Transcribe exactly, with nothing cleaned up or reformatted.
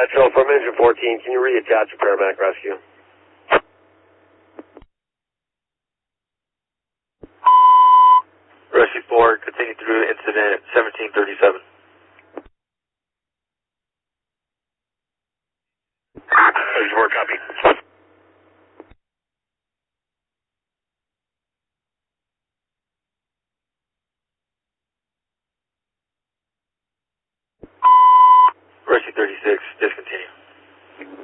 Metro from engine fourteen, can you reattach a paramedic rescue? Rescue four, continue through incident seventeen thirty-seven. Rescue four, copy. Rescue thirty-six, discontinue.